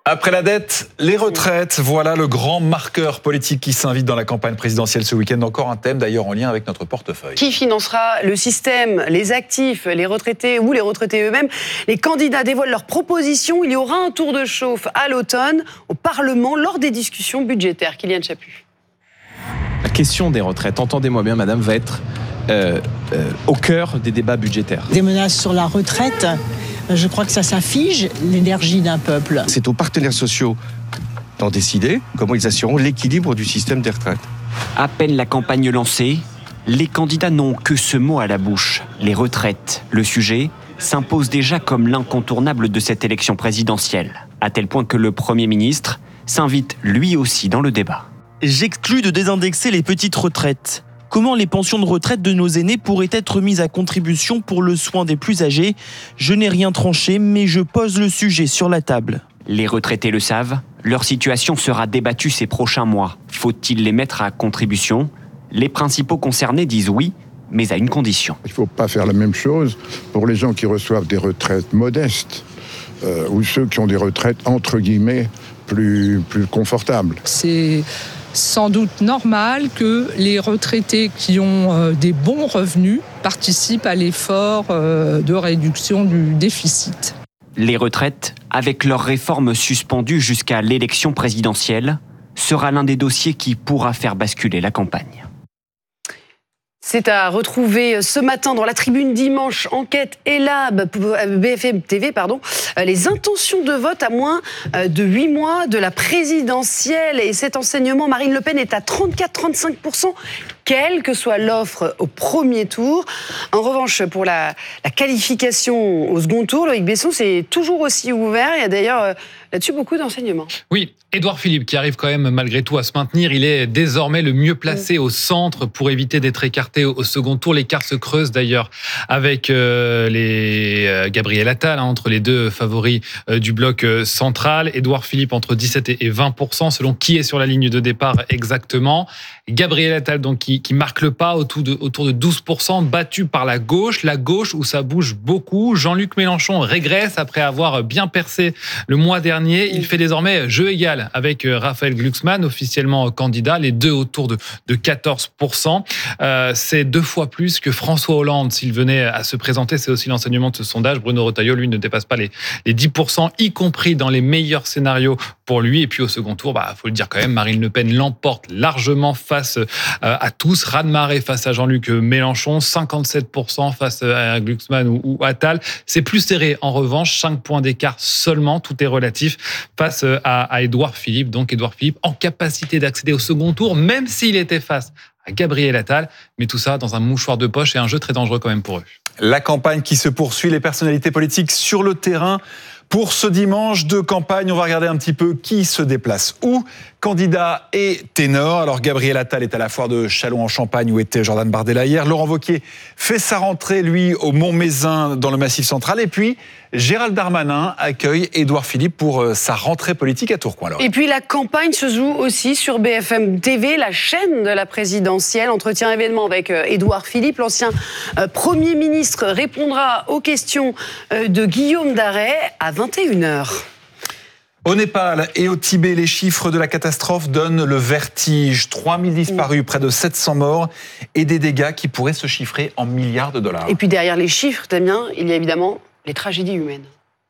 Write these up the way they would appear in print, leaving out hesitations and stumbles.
Après la dette, les retraites, voilà le grand marqueur politique qui s'invite dans la campagne présidentielle ce week-end. Encore un thème d'ailleurs en lien avec notre portefeuille. Qui financera le système, les actifs, les retraités ou les retraités eux-mêmes? Les candidats dévoilent leurs propositions. Il y aura un tour de chauffe à l'automne au Parlement lors des discussions budgétaires. Kylian Chaput. La question des retraites, entendez-moi bien madame, va être au cœur des débats budgétaires. Des menaces sur la retraite, je crois que ça fige l'énergie d'un peuple. C'est aux partenaires sociaux d'en décider comment ils assureront l'équilibre du système des retraites. À peine la campagne lancée, les candidats n'ont que ce mot à la bouche, les retraites. Le sujet s'impose déjà comme l'incontournable de cette élection présidentielle, à tel point que le Premier ministre s'invite lui aussi dans le débat. J'exclus de désindexer les petites retraites. Comment les pensions de retraite de nos aînés pourraient être mises à contribution pour le soin des plus âgés? Je n'ai rien tranché, mais je pose le sujet sur la table. Les retraités le savent, leur situation sera débattue ces prochains mois. Faut-il les mettre à contribution? Les principaux concernés disent oui, mais à une condition. Il ne faut pas faire la même chose pour les gens qui reçoivent des retraites modestes ou ceux qui ont des retraites entre guillemets plus confortables. C'est sans doute normal que les retraités qui ont des bons revenus participent à l'effort de réduction du déficit. Les retraites, avec leur réforme suspendue jusqu'à l'élection présidentielle, sera l'un des dossiers qui pourra faire basculer la campagne. C'est à retrouver ce matin dans la tribune dimanche, enquête ELAB, BFM TV, les intentions de vote à moins de 8 mois de la présidentielle. Et cet enseignement, Marine Le Pen est à 34-35%, quelle que soit l'offre au premier tour. En revanche, pour la qualification au second tour, Loïc Besson, c'est toujours aussi ouvert. Il y a d'ailleurs là-dessus beaucoup d'enseignements. Oui, Édouard Philippe qui arrive quand même malgré tout à se maintenir. Il est désormais le mieux placé au centre pour éviter d'être écarté au second tour. L'écart se creuse d'ailleurs avec Gabriel Attal entre les deux favoris du bloc central. Édouard Philippe entre 17 et 20% selon qui est sur la ligne de départ exactement. Gabriel Attal donc qui marque le pas autour de 12%, battu par la gauche où ça bouge beaucoup. Jean-Luc Mélenchon régresse après avoir bien percé le mois dernier. Il fait désormais jeu égal avec Raphaël Glucksmann, officiellement candidat, les deux autour de 14%. C'est 2 fois plus que François Hollande s'il venait à se présenter. C'est aussi l'enseignement de ce sondage. Bruno Retailleau, lui, ne dépasse pas les 10%, y compris dans les meilleurs scénarios pour lui. Et puis au second tour, faut le dire quand même, Marine Le Pen l'emporte largement face à tous. Raz-de-marée face à Jean-Luc Mélenchon, 57% face à Glucksmann ou Attal. C'est plus serré en revanche, 5 points d'écart seulement, tout est relatif, face à Édouard Philippe. Donc Édouard Philippe en capacité d'accéder au second tour, même s'il était face à Gabriel Attal, mais tout ça dans un mouchoir de poche et un jeu très dangereux quand même pour eux. La campagne qui se poursuit, les personnalités politiques sur le terrain. Pour ce dimanche de campagne, on va regarder un petit peu qui se déplace où. Candidat et ténor. Alors Gabriel Attal est à la foire de Châlons-en-Champagne où était Jordan Bardella hier. Laurent Wauquiez fait sa rentrée, lui, au Montmézin dans le Massif central. Et puis, Gérald Darmanin accueille Édouard Philippe pour sa rentrée politique à Tourcoing. Et puis la campagne se joue aussi sur BFM TV, la chaîne de la présidentielle. Entretien événement avec Édouard Philippe. L'ancien Premier ministre répondra aux questions de Guillaume Darey à 21h. Au Népal et au Tibet, les chiffres de la catastrophe donnent le vertige. 3000 disparus, près de 700 morts et des dégâts qui pourraient se chiffrer en milliards de dollars. Et puis derrière les chiffres, Damien, il y a évidemment les tragédies humaines.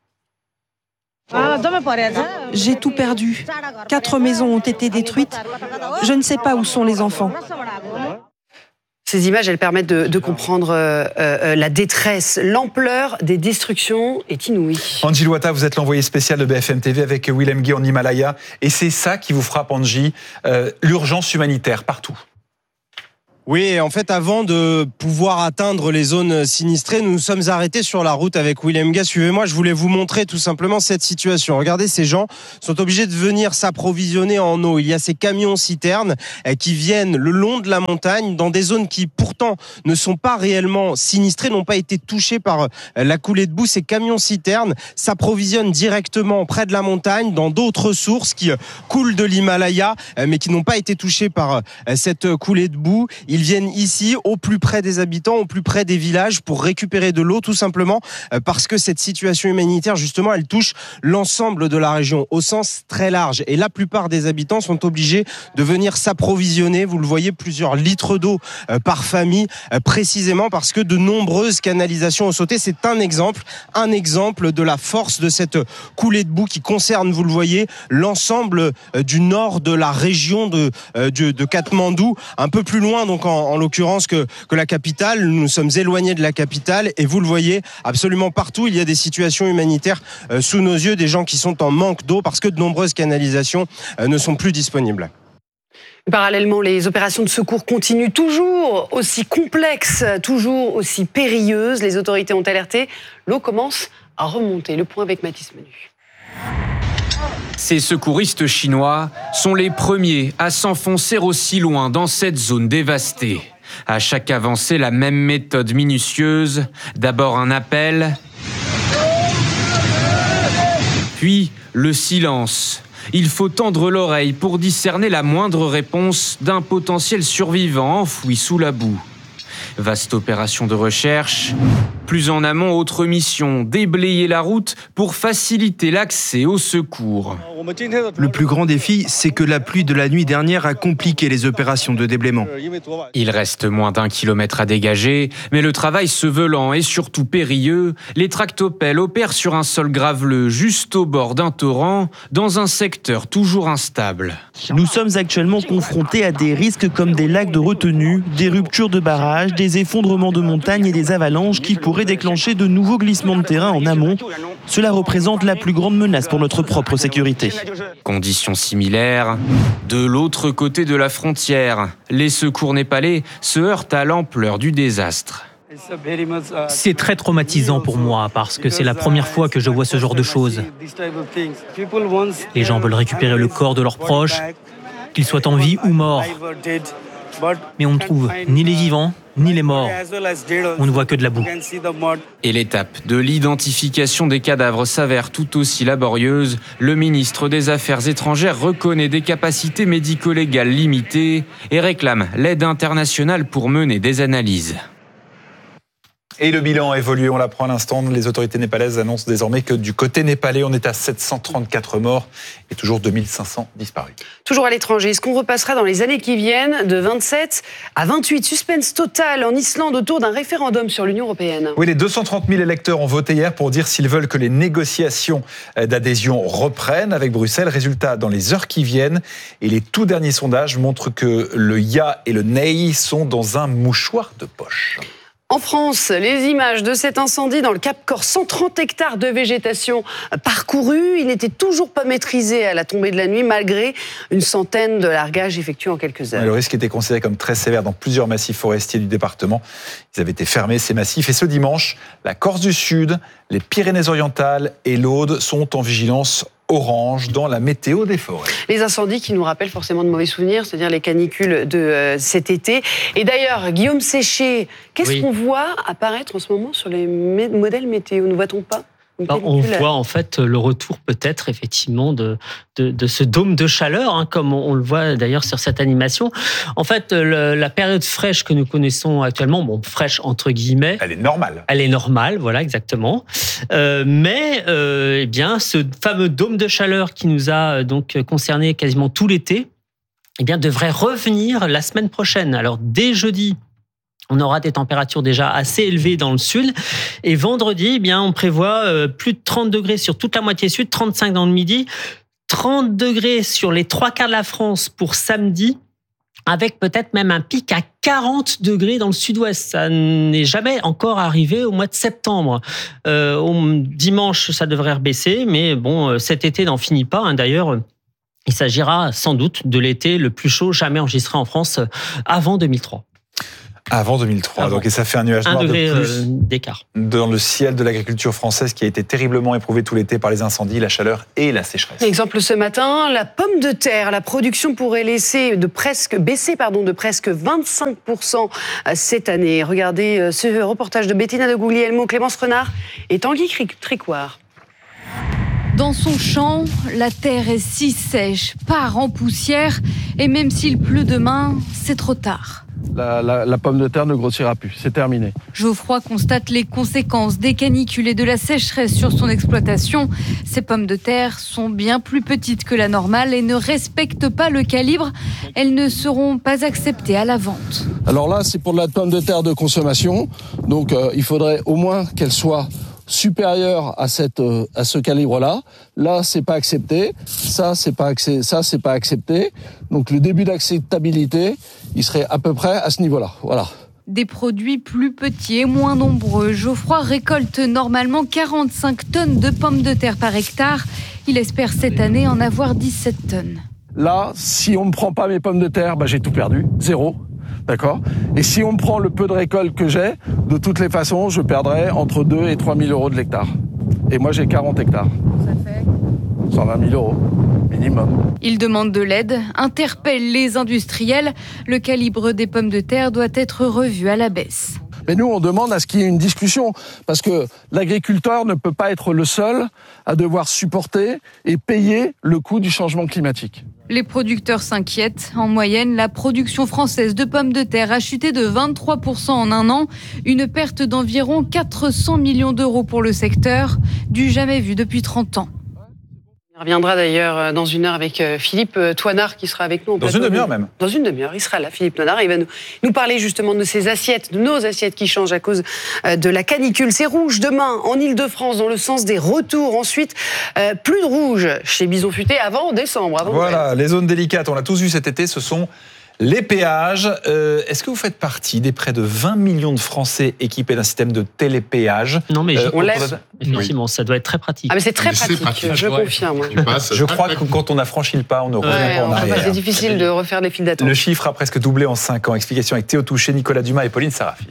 J'ai tout perdu. 4 maisons ont été détruites. Je ne sais pas où sont les enfants. Ces images, elles permettent de comprendre la détresse. L'ampleur des destructions est inouïe. Angie Louata, vous êtes l'envoyé spécial de BFM TV avec Willem Guy en Himalaya. Et c'est ça qui vous frappe, Angie, l'urgence humanitaire partout. Oui, en fait, avant de pouvoir atteindre les zones sinistrées, nous nous sommes arrêtés sur la route avec Willem Guy. Suivez-moi, je voulais vous montrer tout simplement cette situation. Regardez, ces gens sont obligés de venir s'approvisionner en eau. Il y a ces camions-citernes qui viennent le long de la montagne, dans des zones qui pourtant ne sont pas réellement sinistrées, n'ont pas été touchées par la coulée de boue. Ces camions-citernes s'approvisionnent directement près de la montagne, dans d'autres sources qui coulent de l'Himalaya, mais qui n'ont pas été touchées par cette coulée de boue. Il Ils viennent ici, au plus près des habitants, au plus près des villages, pour récupérer de l'eau, tout simplement parce que cette situation humanitaire, justement, elle touche l'ensemble de la région, au sens très large. Et la plupart des habitants sont obligés de venir s'approvisionner, vous le voyez, plusieurs litres d'eau par famille, précisément parce que de nombreuses canalisations ont sauté. C'est un exemple de la force de cette coulée de boue qui concerne, vous le voyez, l'ensemble du nord de la région de Katmandou, un peu plus loin donc en l'occurrence que la capitale. Nous sommes éloignés de la capitale et vous le voyez, absolument partout il y a des situations humanitaires sous nos yeux, des gens qui sont en manque d'eau parce que de nombreuses canalisations ne sont plus disponibles. Parallèlement, les opérations de secours continuent toujours aussi complexes, toujours aussi périlleuses. Les autorités ont alerté, l'eau commence à remonter. Le point avec Mathis Menu. Ces secouristes chinois sont les premiers à s'enfoncer aussi loin dans cette zone dévastée. À chaque avancée, la même méthode minutieuse. D'abord un appel, puis le silence. Il faut tendre l'oreille pour discerner la moindre réponse d'un potentiel survivant enfoui sous la boue. Vaste opération de recherche. Plus en amont, autre mission, déblayer la route pour faciliter l'accès aux secours. Le plus grand défi, c'est que la pluie de la nuit dernière a compliqué les opérations de déblaiement. Il reste moins d'1 kilomètre à dégager, mais le travail se veut lent et surtout périlleux. Les tractopelles opèrent sur un sol graveleux juste au bord d'un torrent, dans un secteur toujours instable. Nous sommes actuellement confrontés à des risques comme des lacs de retenue, des ruptures de barrages, des effondrements de montagnes et des avalanches qui pourraient déclencher de nouveaux glissements de terrain en amont. Cela représente la plus grande menace pour notre propre sécurité. Conditions similaires. De l'autre côté de la frontière, les secours népalais se heurtent à l'ampleur du désastre. C'est très traumatisant pour moi parce que c'est la première fois que je vois ce genre de choses. Les gens veulent récupérer le corps de leurs proches, qu'ils soient en vie ou morts. Mais on ne trouve ni les vivants, ni les morts. On ne voit que de la boue. Et l'étape de l'identification des cadavres s'avère tout aussi laborieuse. Le ministre des Affaires étrangères reconnaît des capacités médico-légales limitées et réclame l'aide internationale pour mener des analyses. Et le bilan a évolué, on l'apprend à l'instant. Les autorités népalaises annoncent désormais que du côté népalais, on est à 734 morts et toujours 2500 disparus. Toujours à l'étranger, est-ce qu'on repassera dans les années qui viennent de 27 à 28 ? Suspense total en Islande autour d'un référendum sur l'Union européenne. Oui, les 230 000 électeurs ont voté hier pour dire s'ils veulent que les négociations d'adhésion reprennent avec Bruxelles. Résultat, dans les heures qui viennent, et les tout derniers sondages montrent que le ya et le nei sont dans un mouchoir de poche. En France, les images de cet incendie dans le Cap-Corse, 130 hectares de végétation parcourus. Il n'était toujours pas maîtrisé à la tombée de la nuit, malgré une centaine de largages effectués en quelques heures. Le risque était considéré comme très sévère dans plusieurs massifs forestiers du département. Ils avaient été fermés, ces massifs. Et ce dimanche, la Corse du Sud, les Pyrénées-Orientales et l'Aude sont en vigilance orange dans la météo des forêts. Les incendies qui nous rappellent forcément de mauvais souvenirs, c'est-à-dire les canicules de cet été. Et d'ailleurs, Guillaume Séché, qu'est-ce qu'on voit apparaître en ce moment sur les modèles météo ? Ne voit-on pas ? On voit en fait le retour peut-être effectivement de ce dôme de chaleur, comme on le voit d'ailleurs sur cette animation. En fait, la période fraîche que nous connaissons actuellement, bon, fraîche entre guillemets. Elle est normale. Elle est normale, voilà, exactement. Mais eh bien, ce fameux dôme de chaleur qui nous a donc concerné quasiment tout l'été, eh bien, devrait revenir la semaine prochaine. Alors, dès jeudi, on aura des températures déjà assez élevées dans le sud. Et vendredi, eh bien, on prévoit plus de 30 degrés sur toute la moitié sud, 35 dans le midi, 30 degrés sur les 3/4 de la France pour samedi, avec peut-être même un pic à 40 degrés dans le sud-ouest. Ça n'est jamais encore arrivé au mois de septembre. Au dimanche, ça devrait rebaisser, mais bon, cet été n'en finit pas. D'ailleurs, il s'agira sans doute de l'été le plus chaud jamais enregistré en France avant 2003. Avant 2003, donc, et ça fait un nuage noir de plus d'écart dans le ciel de l'agriculture française qui a été terriblement éprouvé tout l'été par les incendies, la chaleur et la sécheresse. Exemple ce matin, la pomme de terre, la production pourrait baisser de presque 25% cette année. Regardez ce reportage de Bettina de Guglielmo, Clémence Renard et Tanguy Tricouard. Dans son champ, la terre est si sèche, part en poussière, et même s'il pleut demain, c'est trop tard. la pomme de terre ne grossira plus. C'est terminé. Geoffroy constate les conséquences des canicules et de la sécheresse sur son exploitation. Ces pommes de terre sont bien plus petites que la normale et ne respectent pas le calibre. Elles ne seront pas acceptées à la vente. Alors là, c'est pour de la pomme de terre de consommation. Donc il faudrait au moins qu'elle soit supérieure à ce calibre-là. Là, c'est pas accepté. Ça, c'est pas accepté. Donc le début d'acceptabilité, il serait à peu près à ce niveau-là. Voilà. Des produits plus petits et moins nombreux. Geoffroy récolte normalement 45 tonnes de pommes de terre par hectare. Il espère cette année en avoir 17 tonnes. Là, si on ne prend pas mes pommes de terre, j'ai tout perdu. 0. D'accord ? Et si on me prend le peu de récolte que j'ai, de toutes les façons, je perdrai entre 2 et 3 000 euros de l'hectare. Et moi, j'ai 40 hectares. Ça fait 120 000 euros, minimum. Il demande de l'aide, interpelle les industriels. Le calibre des pommes de terre doit être revu à la baisse. Mais nous, on demande à ce qu'il y ait une discussion, parce que l'agriculteur ne peut pas être le seul à devoir supporter et payer le coût du changement climatique. Les producteurs s'inquiètent. En moyenne, la production française de pommes de terre a chuté de 23% en un an. Une perte d'environ 400 millions d'euros pour le secteur, du jamais vu depuis 30 ans. On reviendra d'ailleurs dans une heure avec Philippe Toinard qui sera avec nous. Dans une demi-heure même. Dans une demi-heure, il sera là, Philippe Toinard. Il va nous parler justement de ces assiettes, de nos assiettes qui changent à cause de la canicule. C'est rouge demain en Ile-de-France dans le sens des retours. Ensuite, plus de rouge chez Bison Futé avant décembre. Voilà, les zones délicates, on l'a tous vu cet été, ce sont les péages. Est-ce que vous faites partie des près de 20 millions de Français équipés d'un système de télépéage ? Non, mais on laisse. Effectivement, ça doit être très pratique. Ah, mais c'est très pratique, je confirme. Je crois que quand on a franchi le pas, on ne revient pas en arrière. C'est difficile de refaire des files d'attente. Le chiffre a presque doublé en 5 ans. Explication avec Théo Touché, Nicolas Dumas et Pauline Sarafi.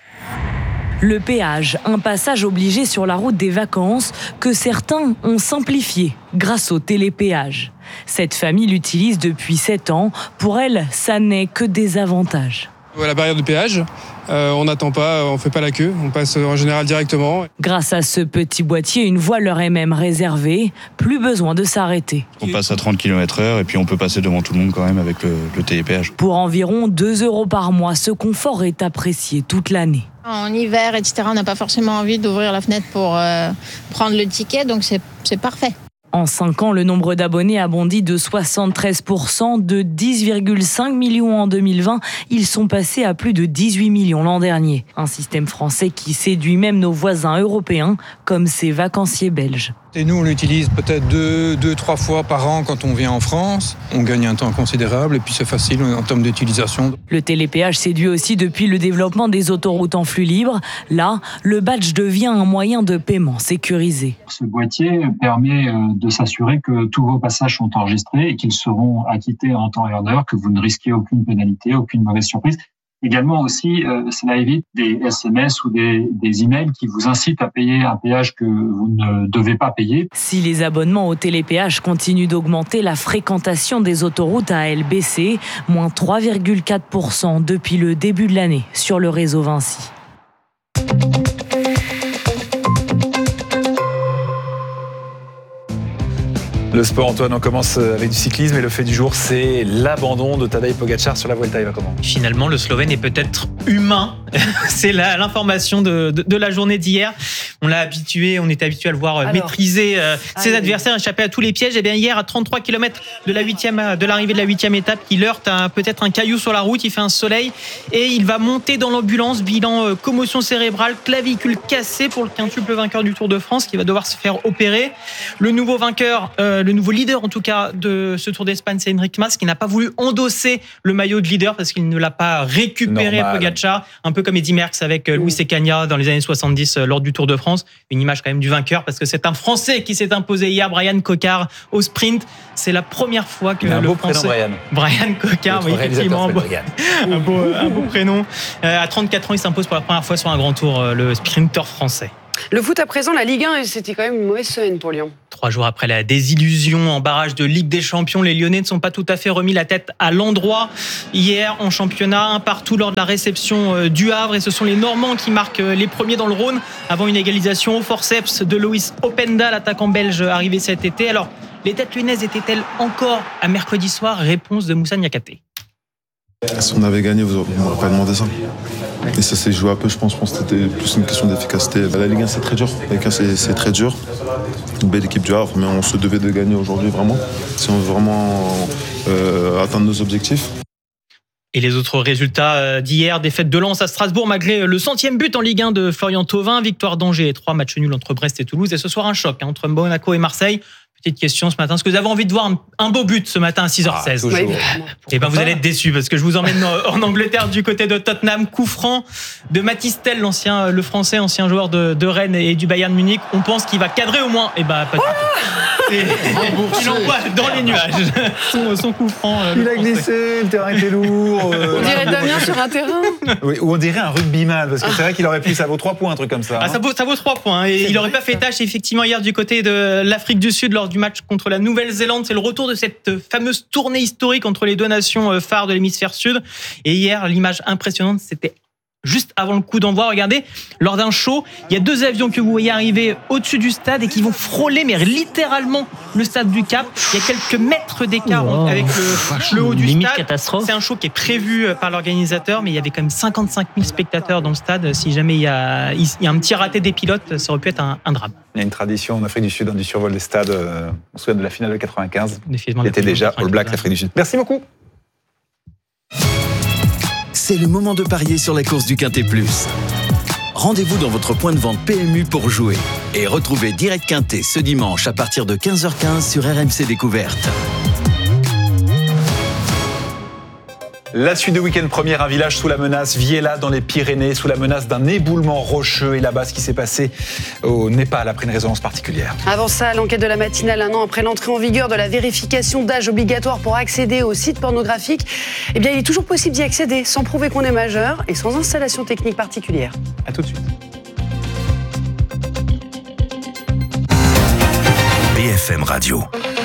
Le péage, un passage obligé sur la route des vacances que certains ont simplifié grâce au télépéage. Cette famille l'utilise depuis 7 ans. Pour elle, ça n'est que des avantages. À la barrière de péage, on n'attend pas, on ne fait pas la queue, on passe en général directement. Grâce à ce petit boîtier, une voie leur est même réservée. Plus besoin de s'arrêter. On passe à 30 km/h et puis on peut passer devant tout le monde quand même avec le télépéage. Pour environ 2 € par mois, ce confort est apprécié toute l'année. En hiver, etc., on n'a pas forcément envie d'ouvrir la fenêtre pour prendre le ticket, donc c'est parfait. En 5 ans, le nombre d'abonnés a bondi de 73%, de 10,5 millions en 2020. Ils sont passés à plus de 18 millions l'an dernier. Un système français qui séduit même nos voisins européens, comme ces vacanciers belges. Et nous, on l'utilise peut-être 2-3 fois par an quand on vient en France. On gagne un temps considérable et puis c'est facile en termes d'utilisation. Le télépéage séduit aussi depuis le développement des autoroutes en flux libre. Là, le badge devient un moyen de paiement sécurisé. Ce boîtier permet de s'assurer que tous vos passages sont enregistrés et qu'ils seront acquittés en temps et en heure, que vous ne risquez aucune pénalité, aucune mauvaise surprise. Également aussi, cela évite des SMS ou des emails qui vous incitent à payer un péage que vous ne devez pas payer. Si les abonnements au télépéage continuent d'augmenter, la fréquentation des autoroutes a elle baissé, moins 3,4% depuis le début de l'année sur le réseau Vinci. Le sport, Antoine, on commence avec du cyclisme et le fait du jour, c'est l'abandon de Tadej Pogačar sur la Vuelta. Il va comment ? Finalement, le Slovène est peut-être humain. C'est l'information de la journée d'hier. On était habitué à le voir maîtriser ses adversaires, échapper à tous les pièges. Et bien hier, à 33 km de l'arrivée de la 8e étape, il heurte peut-être un caillou sur la route, il fait un soleil et il va monter dans l'ambulance. Bilan commotion cérébrale, clavicule cassée pour le quintuple vainqueur du Tour de France qui va devoir se faire opérer. Le nouveau vainqueur, le nouveau leader en tout cas de ce Tour d'Espagne, c'est Enric Mas qui n'a pas voulu endosser le maillot de leader parce qu'il ne l'a pas récupéré. Pogačar, un peu comme Eddy Merckx avec Luis Ecaña dans les années 70 lors du Tour de France. Une image quand même du vainqueur parce que c'est un Français qui s'est imposé hier, Brian Cocard au sprint. C'est la première fois que le Français... Brian Cocard, oui, effectivement, un beau prénom. À 34 ans, il s'impose pour la première fois sur un grand tour, le sprinter français. Le foot à présent, la Ligue 1, c'était quand même une mauvaise semaine pour Lyon. 3 jours après la désillusion en barrage de Ligue des Champions, les Lyonnais ne sont pas tout à fait remis la tête à l'endroit. Hier, en championnat, 1-1 lors de la réception du Havre. Et ce sont les Normands qui marquent les premiers dans le Rhône avant une égalisation au forceps de Loïs Openda, l'attaquant belge arrivé cet été. Alors, les têtes lyonnaises étaient-elles encore à mercredi soir ? Réponse de Moussa Niakhaté. Si on avait gagné, vous m'aurez pas demandé ça. Et ça s'est joué un peu, je pense que c'était plus une question d'efficacité. La Ligue 1, c'est très dur. La Ligue 1, c'est très dur. Une belle équipe du Havre, mais on se devait de gagner aujourd'hui, vraiment. Si on veut vraiment atteindre nos objectifs. Et les autres résultats d'hier, défaite de Lens à Strasbourg malgré le 100e but en Ligue 1 de Florian Thauvin, victoire d'Angers et 3 matchs nuls entre Brest et Toulouse. Et ce soir, un choc entre Monaco et Marseille. Petite question ce matin, est-ce que vous avez envie de voir un beau but ce matin à 6h16 Et ben vous allez être déçus parce que je vous emmène en Angleterre du côté de Tottenham. Coup franc de Mathys Tel, le français, ancien joueur de Rennes et du Bayern Munich. On pense qu'il va cadrer au moins. Et ben pas du tout. Il envoie dans les nuages son coup franc. Il a glissé, le terrain était lourd. On dirait Damien sur un terrain. Oui, ou on dirait un rugbyman, parce que c'est vrai qu'il aurait pu, ça vaut 3 points, un truc comme ça. Ah, ça vaut 3 points. Et il n'aurait pas fait tâche effectivement hier du côté de l'Afrique du Sud lors du match contre la Nouvelle-Zélande. C'est le retour de cette fameuse tournée historique entre les deux nations phares de l'hémisphère sud. Et hier, l'image impressionnante, c'était juste avant le coup d'envoi. Regardez, lors d'un show, il y a 2 avions que vous voyez arriver au-dessus du stade et qui vont frôler, mais littéralement, le stade du Cap. Il y a quelques mètres d'écart avec le haut du stade. Catastrophe. C'est un show qui est prévu par l'organisateur, mais il y avait quand même 55 000 spectateurs dans le stade. Si jamais il y a un petit raté des pilotes, ça aurait pu être un drame. Il y a une tradition en Afrique du Sud, du survol des stades. On se souvient de la finale de 95. Il était déjà All Black, l'Afrique du Sud. Merci beaucoup. C'est le moment de parier sur la course du Quintet Plus. Rendez-vous dans votre point de vente PMU pour jouer. Et retrouvez Direct Quintet ce dimanche à partir de 15h15 sur RMC Découverte. La suite de week-end première, un village sous la menace, Viella dans les Pyrénées, sous la menace d'un éboulement rocheux. Et là-bas, ce qui s'est passé au Népal après une résonance particulière. Avant ça, l'enquête de la matinale, 1 an après l'entrée en vigueur de la vérification d'âge obligatoire pour accéder aux sites pornographiques, eh bien, il est toujours possible d'y accéder sans prouver qu'on est majeur et sans installation technique particulière. À tout de suite. BFM Radio.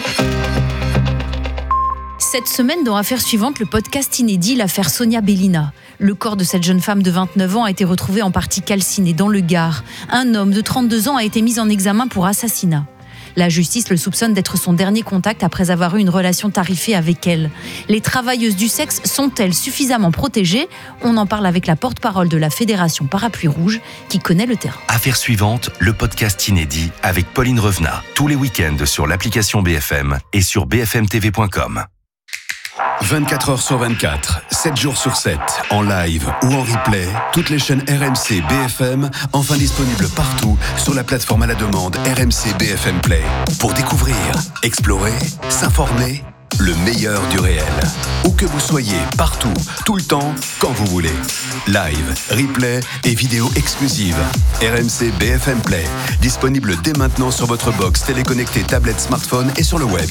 Cette semaine, dans Affaires suivantes, le podcast inédit, l'affaire Sonia Bellina. Le corps de cette jeune femme de 29 ans a été retrouvé en partie calciné dans le Gard. Un homme de 32 ans a été mis en examen pour assassinat. La justice le soupçonne d'être son dernier contact après avoir eu une relation tarifée avec elle. Les travailleuses du sexe sont-elles suffisamment protégées ? On en parle avec la porte-parole de la Fédération Parapluie Rouge qui connaît le terrain. Affaires suivantes, le podcast inédit avec Pauline Revenat. Tous les week-ends sur l'application BFM et sur bfmtv.com. 24 heures sur 24, 7 jours sur 7, en live ou en replay, toutes les chaînes RMC BFM, enfin disponibles partout sur la plateforme à la demande RMC BFM Play. Pour découvrir, explorer, s'informer, le meilleur du réel. Où que vous soyez, partout, tout le temps, quand vous voulez. Live, replay et vidéos exclusives. RMC BFM Play, disponible dès maintenant sur votre box téléconnectée, tablette, smartphone et sur le web.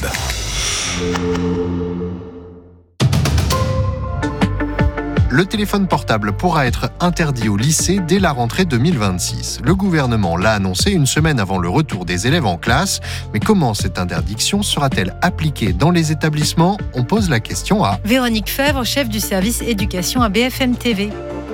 Le téléphone portable pourra être interdit au lycée dès la rentrée 2026. Le gouvernement l'a annoncé une semaine avant le retour des élèves en classe. Mais comment cette interdiction sera-t-elle appliquée dans les établissements ? On pose la question à Véronique Fèvre, chef du service éducation à BFM TV.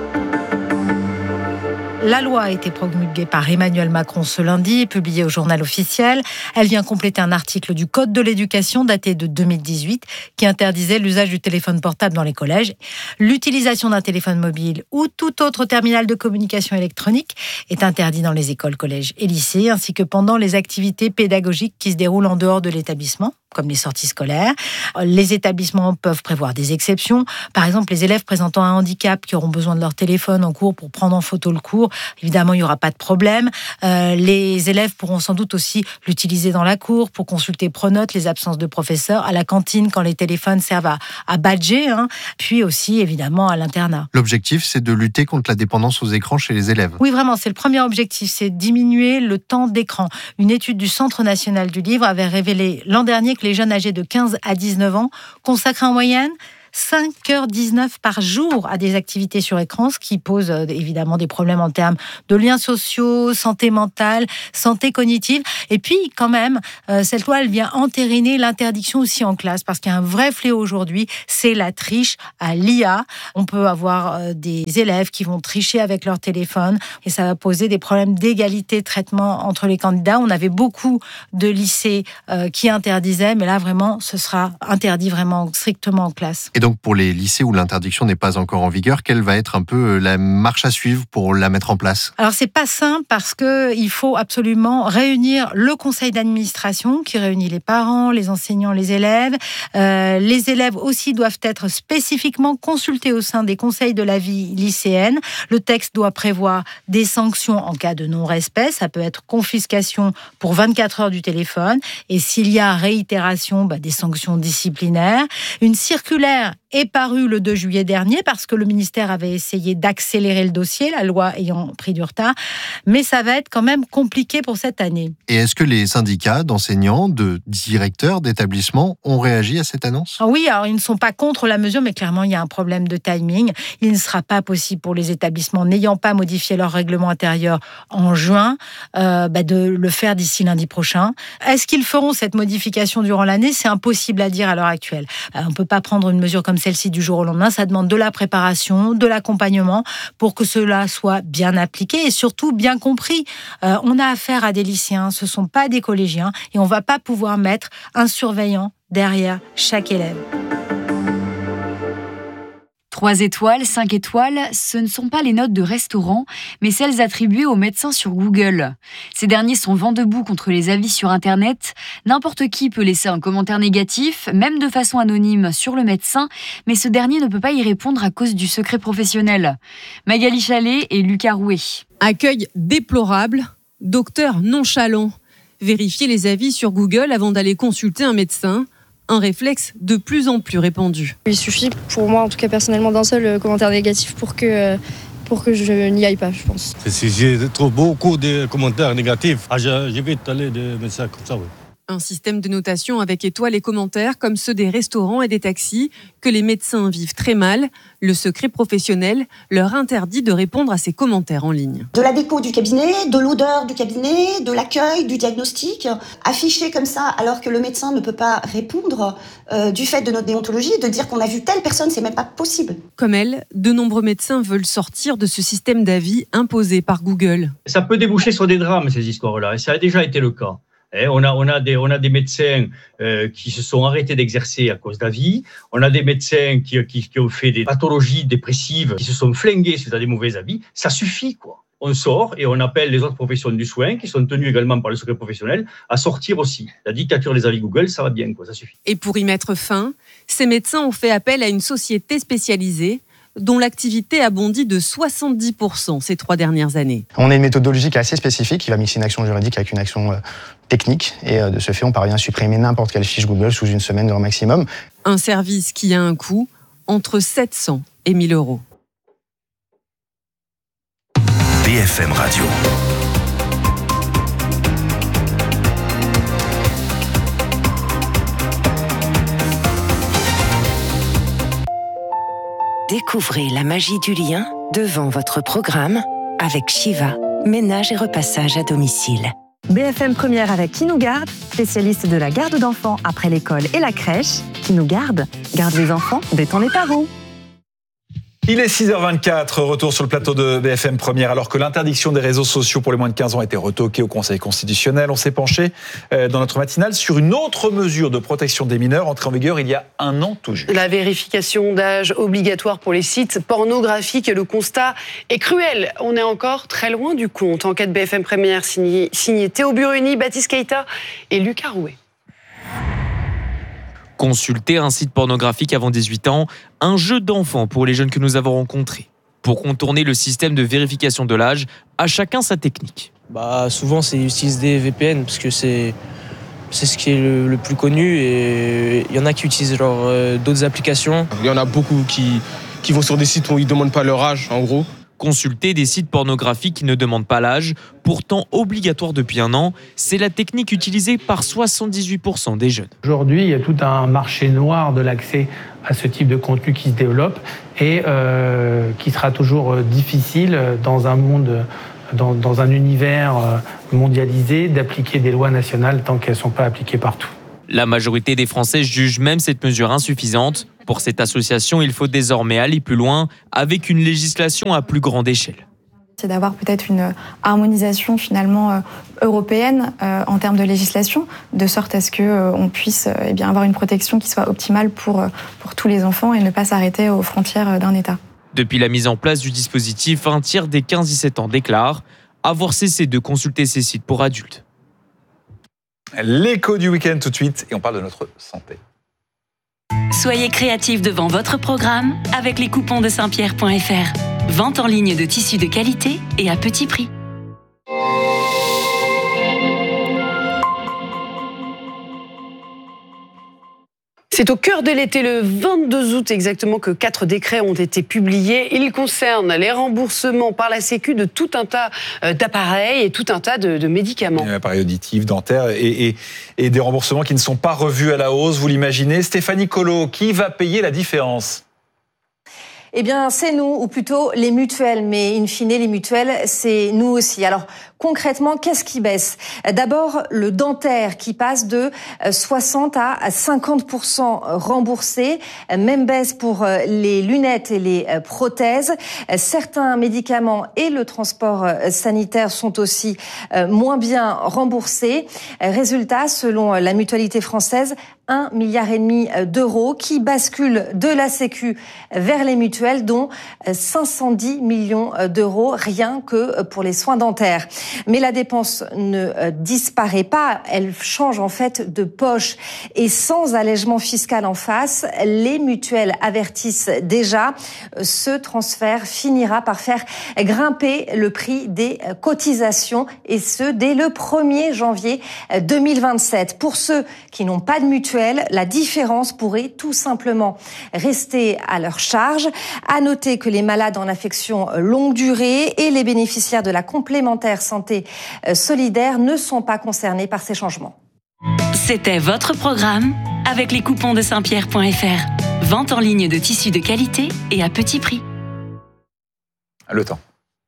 La loi a été promulguée par Emmanuel Macron ce lundi, publiée au journal officiel. Elle vient compléter un article du Code de l'éducation daté de 2018 qui interdisait l'usage du téléphone portable dans les collèges. L'utilisation d'un téléphone mobile ou tout autre terminal de communication électronique est interdit dans les écoles, collèges et lycées, ainsi que pendant les activités pédagogiques qui se déroulent en dehors de l'établissement, comme les sorties scolaires. Les établissements peuvent prévoir des exceptions. Par exemple, les élèves présentant un handicap qui auront besoin de leur téléphone en cours pour prendre en photo le cours, évidemment, il n'y aura pas de problème. Les élèves pourront sans doute aussi l'utiliser dans la cour pour consulter Pronote, les absences de professeurs, à la cantine quand les téléphones servent à badger, puis aussi, évidemment, à l'internat. L'objectif, c'est de lutter contre la dépendance aux écrans chez les élèves. Oui, vraiment, c'est le premier objectif, c'est diminuer le temps d'écran. Une étude du Centre national du livre avait révélé l'an dernier que les jeunes âgés de 15 à 19 ans consacrent en moyenne 5h19 par jour à des activités sur écran, ce qui pose évidemment des problèmes en termes de liens sociaux, santé mentale, santé cognitive. Et puis, quand même, cette loi, elle vient entériner l'interdiction aussi en classe, parce qu'il y a un vrai fléau aujourd'hui, c'est la triche à l'IA. On peut avoir des élèves qui vont tricher avec leur téléphone, et ça va poser des problèmes d'égalité de traitement entre les candidats. On avait beaucoup de lycées qui interdisaient, mais là, vraiment, ce sera interdit vraiment strictement en classe. Et donc pour les lycées où l'interdiction n'est pas encore en vigueur, quelle va être un peu la marche à suivre pour la mettre en place ? Alors c'est pas simple parce qu'il faut absolument réunir le conseil d'administration qui réunit les parents, les enseignants, les élèves. Les élèves aussi doivent être spécifiquement consultés au sein des conseils de la vie lycéenne. Le texte doit prévoir des sanctions en cas de non-respect. Ça peut être confiscation pour 24 heures du téléphone. Et s'il y a réitération, des sanctions disciplinaires. Une circulaire est parue le 2 juillet dernier parce que le ministère avait essayé d'accélérer le dossier, la loi ayant pris du retard. Mais ça va être quand même compliqué pour cette année. Et est-ce que les syndicats d'enseignants, de directeurs d'établissements ont réagi à cette annonce ? Oui, alors ils ne sont pas contre la mesure, mais clairement il y a un problème de timing. Il ne sera pas possible pour les établissements n'ayant pas modifié leur règlement intérieur en juin de le faire d'ici lundi prochain. Est-ce qu'ils feront cette modification durant l'année ? C'est impossible à dire à l'heure actuelle. On ne peut pas prendre une mesure comme celle-ci du jour au lendemain. Ça demande de la préparation, de l'accompagnement pour que cela soit bien appliqué et surtout bien compris. On a affaire à des lycéens, ce ne sont pas des collégiens et on ne va pas pouvoir mettre un surveillant derrière chaque élève. 3 étoiles, 5 étoiles, ce ne sont pas les notes de restaurant, mais celles attribuées aux médecins sur Google. Ces derniers sont vent debout contre les avis sur Internet. N'importe qui peut laisser un commentaire négatif, même de façon anonyme, sur le médecin, mais ce dernier ne peut pas y répondre à cause du secret professionnel. Magali Chalet et Lucas Rouet. Accueil déplorable, docteur nonchalant. Vérifier les avis sur Google avant d'aller consulter un médecin. Un réflexe de plus en plus répandu. Il suffit, pour moi en tout cas personnellement, d'un seul commentaire négatif pour que je n'y aille pas, je pense. Si je trouve beaucoup de commentaires négatifs, j'évite d'aller de médecins comme ça, oui. Un système de notation avec étoiles et commentaires comme ceux des restaurants et des taxis que les médecins vivent très mal. Le secret professionnel leur interdit de répondre à ces commentaires en ligne. De la déco du cabinet, de l'odeur du cabinet, de l'accueil, du diagnostic, affiché comme ça alors que le médecin ne peut pas répondre du fait de notre déontologie, de dire qu'on a vu telle personne, c'est même pas possible. Comme elle, de nombreux médecins veulent sortir de ce système d'avis imposé par Google. Ça peut déboucher sur des drames, ces histoires-là, et ça a déjà été le cas. On a des médecins qui se sont arrêtés d'exercer à cause d'avis. On a des médecins qui ont fait des pathologies dépressives, qui se sont flingués suite à des mauvais avis. Ça suffit, quoi. On sort et on appelle les autres professions du soin, qui sont tenues également par le secret professionnel, à sortir aussi. La dictature des avis Google, ça va bien, quoi. Ça suffit. Et pour y mettre fin, ces médecins ont fait appel à une société spécialisée dont l'activité a bondi de 70% ces 3 dernières années. On a une méthodologie qui est assez spécifique, qui va mixer une action juridique avec une action technique. Et de ce fait, on parvient à supprimer n'importe quelle fiche Google sous une semaine grand maximum. Un service qui a un coût entre 700 et 1000 euros. BFM Radio. Découvrez la magie du lien devant votre programme avec Shiva, ménage et repassage à domicile. BFM Première avec Qui nous garde, spécialiste de la garde d'enfants après l'école et la crèche. Qui nous garde les enfants, détend les parents. Il est 6h24, retour sur le plateau de BFM Première. Alors que l'interdiction des réseaux sociaux pour les moins de 15 ans a été retoquée au Conseil constitutionnel, on s'est penché dans notre matinale sur une autre mesure de protection des mineurs entrée en vigueur il y a 1 an tout juste. La vérification d'âge obligatoire pour les sites pornographiques. Le constat est cruel. On est encore très loin du compte. Enquête BFM Première signée Théo Buruni, Baptiste Keita et Lucas Rouet. Consulter un site pornographique avant 18 ans, un jeu d'enfant pour les jeunes que nous avons rencontrés. Pour contourner le système de vérification de l'âge, à chacun sa technique. Souvent, c'est utiliser des VPN parce que c'est ce qui est le plus connu et il y en a qui utilisent d'autres applications. Il y en a beaucoup qui vont sur des sites où ils ne demandent pas leur âge, en gros. Consulter des sites pornographiques qui ne demandent pas l'âge, pourtant obligatoire depuis 1 an, c'est la technique utilisée par 78% des jeunes. Aujourd'hui, il y a tout un marché noir de l'accès à ce type de contenu qui se développe et qui sera toujours difficile dans un monde, dans un univers mondialisé, d'appliquer des lois nationales tant qu'elles ne sont pas appliquées partout. La majorité des Français jugent même cette mesure insuffisante. Pour cette association, il faut désormais aller plus loin avec une législation à plus grande échelle. c'est d'avoir peut-être une harmonisation finalement européenne en termes de législation, de sorte à ce qu'on puisse avoir une protection qui soit optimale pour tous les enfants et ne pas s'arrêter aux frontières d'un État. Depuis la mise en place du dispositif, un tiers des 15-17 ans déclarent avoir cessé de consulter ces sites pour adultes. L'écho du week-end tout de suite, et on parle de notre santé. Soyez créatifs devant votre programme avec les coupons de Saint-Pierre.fr. Vente en ligne de tissus de qualité et à petit prix. C'est au cœur de l'été, le 22 août exactement, que 4 décrets ont été publiés. Ils concernent les remboursements par la Sécu de tout un tas d'appareils et tout un tas de médicaments. Appareils auditifs, dentaires et des remboursements qui ne sont pas revus à la hausse, vous l'imaginez. Stéphanie Colo, qui va payer la différence ? Eh bien, c'est nous, ou plutôt les mutuelles. Mais in fine, les mutuelles, c'est nous aussi. Alors, concrètement, qu'est-ce qui baisse ? D'abord, le dentaire qui passe de 60 à 50% remboursé. Même baisse pour les lunettes et les prothèses. Certains médicaments et le transport sanitaire sont aussi moins bien remboursés. Résultat, selon la Mutualité française, 1,5 milliard d'euros qui basculent de la Sécu vers les mutuelles, dont 510 millions d'euros rien que pour les soins dentaires. Mais la dépense ne disparaît pas, elle change en fait de poche. Et sans allègement fiscal en face, les mutuelles avertissent déjà, ce transfert finira par faire grimper le prix des cotisations, et ce dès le 1er janvier 2027. Pour ceux qui n'ont pas de mutuelle, la différence pourrait tout simplement rester à leur charge. À noter que les malades en affection longue durée et les bénéficiaires de la complémentaire santé solidaire ne sont pas concernés par ces changements. C'était votre programme avec les coupons de Saint-Pierre.fr. Vente en ligne de tissus de qualité et à petit prix. Le temps.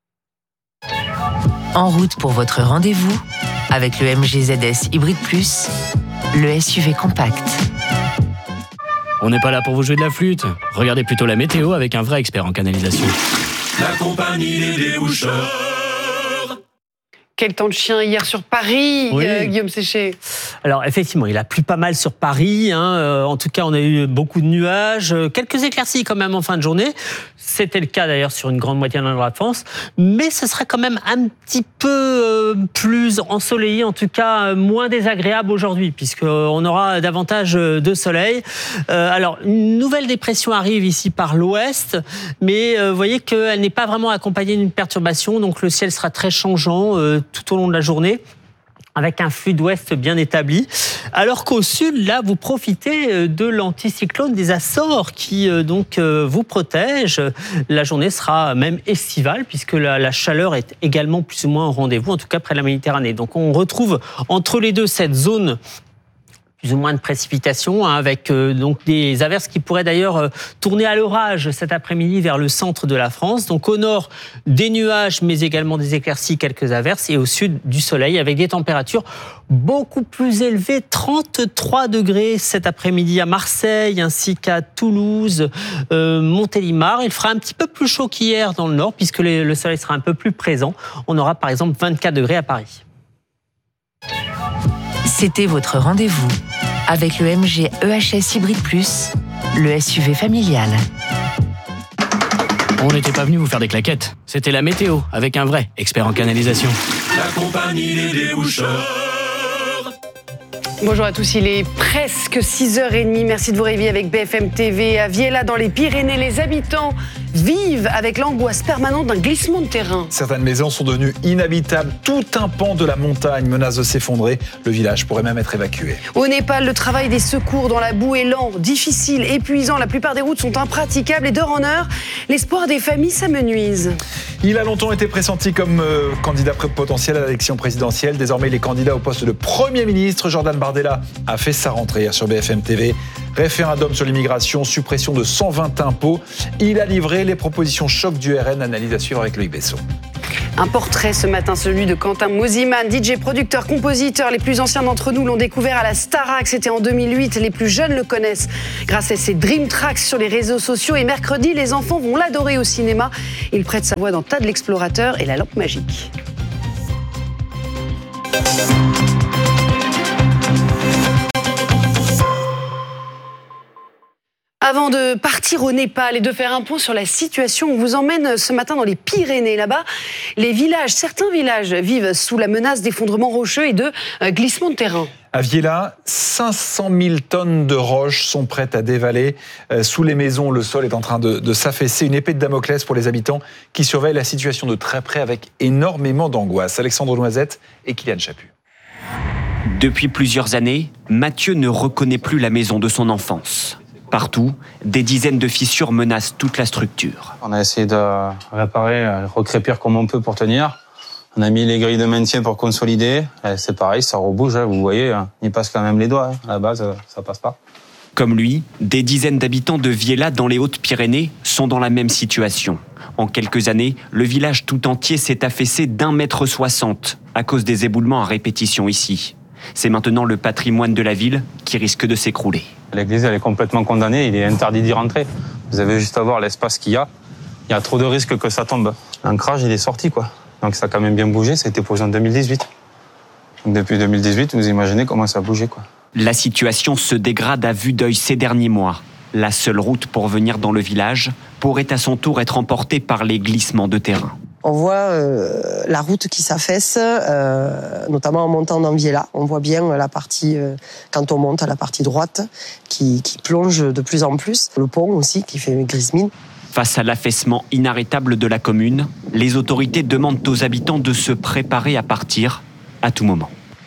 En route pour votre rendez-vous avec le MG ZS Hybrid Plus, le SUV compact. On n'est pas là pour vous jouer de la flûte. Regardez plutôt la météo avec un vrai expert en canalisation. La compagnie des déboucheurs. Quel temps de chien hier sur Paris, oui. Guillaume Séché? Alors effectivement, il a plu pas mal sur Paris. En tout cas, on a eu beaucoup de nuages, quelques éclaircies quand même en fin de journée. C'était le cas d'ailleurs sur une grande moitié de la France. Mais ce sera quand même un petit peu plus ensoleillé, en tout cas moins désagréable aujourd'hui, puisqu'on aura davantage de soleil. Alors, une nouvelle dépression arrive ici par l'ouest, mais vous voyez qu'elle n'est pas vraiment accompagnée d'une perturbation, donc le ciel sera très changeant tout au long de la journée, avec un flux d'ouest bien établi. Alors qu'au sud, là, vous profitez de l'anticyclone des Açores qui vous protège. La journée sera même estivale, puisque la chaleur est également plus ou moins au rendez-vous, en tout cas près de la Méditerranée. Donc on retrouve entre les deux cette zone plus ou moins de précipitations, avec des averses qui pourraient d'ailleurs tourner à l'orage cet après-midi vers le centre de la France. Donc au nord, des nuages, mais également des éclaircies, quelques averses, et au sud, du soleil, avec des températures beaucoup plus élevées, 33 degrés cet après-midi à Marseille, ainsi qu'à Toulouse, Montélimar. Il fera un petit peu plus chaud qu'hier dans le nord, puisque le soleil sera un peu plus présent. On aura par exemple 24 degrés à Paris. C'était votre rendez-vous avec le MG EHS Hybrid Plus, le SUV familial. On n'était pas venu vous faire des claquettes. C'était la météo avec un vrai expert en canalisation. La compagnie des déboucheurs. Bonjour à tous, il est presque 6h30. Merci de vous réveiller avec BFM TV. À Viella, dans les Pyrénées, les habitants vivent avec l'angoisse permanente d'un glissement de terrain. Certaines maisons sont devenues inhabitables. Tout un pan de la montagne menace de s'effondrer. Le village pourrait même être évacué. Au Népal, le travail des secours dans la boue est lent, difficile, épuisant. La plupart des routes sont impraticables et d'heure en heure, l'espoir des familles s'amenuise. Il a longtemps été pressenti comme candidat potentiel à l'élection présidentielle. Désormais, il est candidat au poste de Premier ministre. Jordan Bardella a fait sa rentrée hier sur BFM TV. Référendum sur l'immigration, suppression de 120 impôts. Il a livré les propositions choc du RN, analyse à suivre avec Loïc Besson. Un portrait ce matin, celui de Quentin Mosimann, DJ, producteur, compositeur. Les plus anciens d'entre nous l'ont découvert à la Starac, c'était en 2008. Les plus jeunes le connaissent grâce à ses Dream Tracks sur les réseaux sociaux. Et mercredi, les enfants vont l'adorer au cinéma. Il prête sa voix dans Tad l'explorateur et La lampe magique. Avant de partir au Népal et de faire un point sur la situation, on vous emmène ce matin dans les Pyrénées. Là-bas, certains villages vivent sous la menace d'effondrements rocheux et de glissements de terrain. À Viella, 500 000 tonnes de roches sont prêtes à dévaler. Sous les maisons, le sol est en train de s'affaisser. Une épée de Damoclès pour les habitants qui surveillent la situation de très près avec énormément d'angoisse. Alexandre Noisette et Kylian Chaput. Depuis plusieurs années, Mathieu ne reconnaît plus la maison de son enfance. Partout, des dizaines de fissures menacent toute la structure. On a essayé de réparer, recrépir comme on peut pour tenir. On a mis les grilles de maintien pour consolider. C'est pareil, ça rebouge, vous voyez, il passe quand même les doigts. À la base, ça passe pas. Comme lui, des dizaines d'habitants de Viella dans les Hautes-Pyrénées sont dans la même situation. En quelques années, le village tout entier s'est affaissé d'1,60 m à cause des éboulements à répétition ici. C'est maintenant le patrimoine de la ville qui risque de s'écrouler. L'église, elle est complètement condamnée, il est interdit d'y rentrer. Vous avez juste à voir l'espace qu'il y a. Il y a trop de risques que ça tombe. L'ancrage, il est sorti, quoi. Donc ça a quand même bien bougé, ça a été posé en 2018. Donc depuis 2018, vous imaginez comment ça a bougé, quoi. La situation se dégrade à vue d'œil ces derniers mois. La seule route pour venir dans le village pourrait à son tour être emportée par les glissements de terrain. On voit la route qui s'affaisse, notamment en montant dans Viella. On voit bien la partie, quand on monte à la partie droite, qui plonge de plus en plus. Le pont aussi, qui fait grise mine. Face à l'affaissement inarrêtable de la commune, les autorités demandent aux habitants de se préparer à partir à tout moment.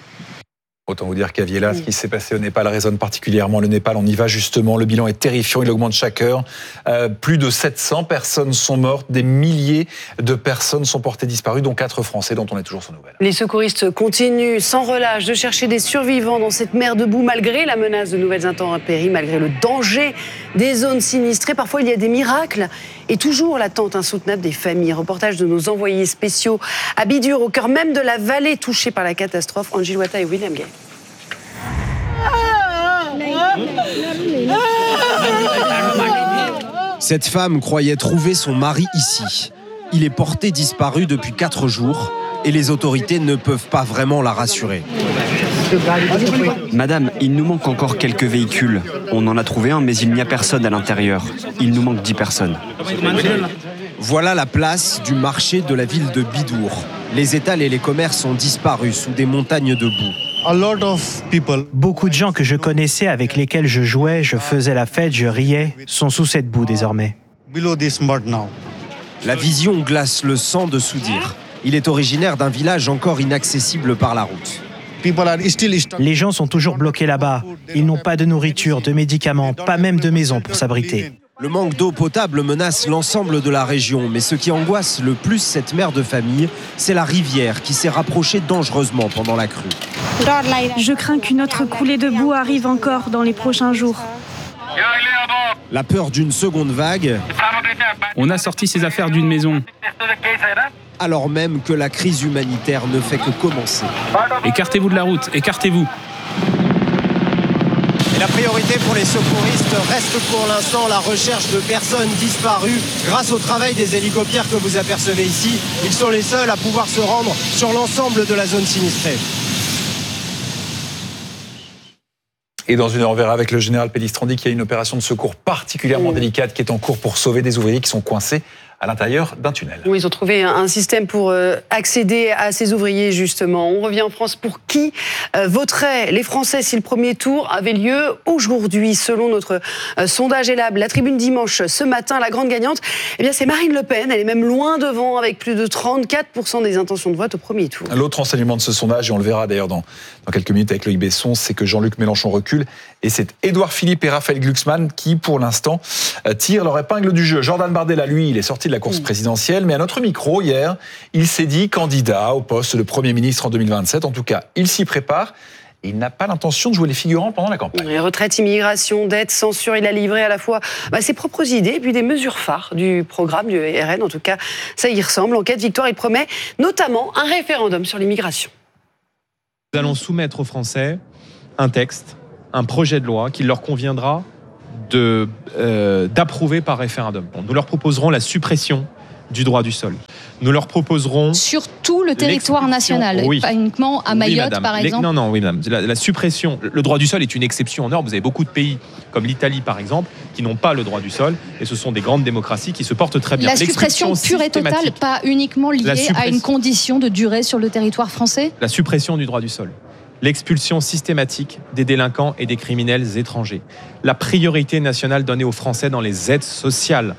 Autant vous dire qu'à Viella, ce qui s'est passé au Népal résonne particulièrement. Le Népal, on y va justement. Le bilan est terrifiant, il augmente chaque heure. Plus de 700 personnes sont mortes, des milliers de personnes sont portées disparues, dont 4 Français dont on est toujours sans nouvelles. Les secouristes continuent sans relâche de chercher des survivants dans cette mer de boue, malgré la menace de nouvelles intempéries, malgré le danger des zones sinistrées. Parfois, il y a des miracles et toujours l'attente insoutenable des familles. Reportage de nos envoyés spéciaux à Bidur, au cœur même de la vallée touchée par la catastrophe. Angie Wata et William Gay. Cette femme croyait trouver son mari ici. Il est porté disparu depuis 4 jours et les autorités ne peuvent pas vraiment la rassurer. Madame, il nous manque encore quelques véhicules. On en a trouvé un, mais il n'y a personne à l'intérieur. Il nous manque 10 personnes. Voilà la place du marché de la ville de Bidur. Les étals et les commerces ont disparu sous des montagnes de boue. Beaucoup de gens que je connaissais, avec lesquels je jouais, je faisais la fête, je riais, sont sous cette boue désormais. La vision glace le sang de Soudir. Il est originaire d'un village encore inaccessible par la route. Les gens sont toujours bloqués là-bas. Ils n'ont pas de nourriture, de médicaments, pas même de maison pour s'abriter. Le manque d'eau potable menace l'ensemble de la région, mais ce qui angoisse le plus cette mère de famille, c'est la rivière qui s'est rapprochée dangereusement pendant la crue. Je crains qu'une autre coulée de boue arrive encore dans les prochains jours. La peur d'une seconde vague. On a sorti ses affaires d'une maison. Alors même que la crise humanitaire ne fait que commencer. Écartez-vous de la route, écartez-vous. Et la priorité pour les secouristes reste pour l'instant la recherche de personnes disparues grâce au travail des hélicoptères que vous apercevez ici. Ils sont les seuls à pouvoir se rendre sur l'ensemble de la zone sinistrée. Et dans une heure, on verra avec le général Pellistrandi qu'il y a une opération de secours particulièrement délicate qui est en cours pour sauver des ouvriers qui sont coincés à l'intérieur d'un tunnel. Oui, ils ont trouvé un système pour accéder à ces ouvriers, justement. On revient en France. Pour qui voteraient les Français si le premier tour avait lieu aujourd'hui? Selon notre sondage Elab, la Tribune dimanche, ce matin, la grande gagnante, eh bien, c'est Marine Le Pen. Elle est même loin devant, avec plus de 34% des intentions de vote au premier tour. L'autre enseignement de ce sondage, et on le verra d'ailleurs dans quelques minutes avec Loïc Besson, c'est que Jean-Luc Mélenchon recule. Et c'est Édouard Philippe et Raphaël Glucksmann qui, pour l'instant, tirent leur épingle du jeu. Jordan Bardella, lui, il est sorti de la course présidentielle, mais à notre micro, hier, il s'est dit candidat au poste de Premier ministre en 2027. En tout cas, il s'y prépare Il n'a pas l'intention de jouer les figurants pendant la campagne. Les retraites, immigration, dette, censure, il a livré à la fois ses propres idées et puis des mesures phares du programme du RN. En tout cas, ça y ressemble. En cas de victoire, il promet notamment un référendum sur l'immigration. Nous allons soumettre aux Français un texte, un projet de loi qu'il leur conviendra d'approuver par référendum. Nous leur proposerons la suppression du droit du sol. Nous leur proposerons... Sur tout le territoire national, oui. Pas uniquement à Mayotte, oui, par exemple. Non, oui, madame. La suppression... Le droit du sol est une exception en Europe. Vous avez beaucoup de pays, comme l'Italie, par exemple, qui n'ont pas le droit du sol. Et ce sont des grandes démocraties qui se portent très bien. La suppression pure et totale, pas uniquement liée à une condition de durée sur le territoire français ? La suppression du droit du sol. L'expulsion systématique des délinquants et des criminels étrangers. La priorité nationale donnée aux Français dans les aides sociales.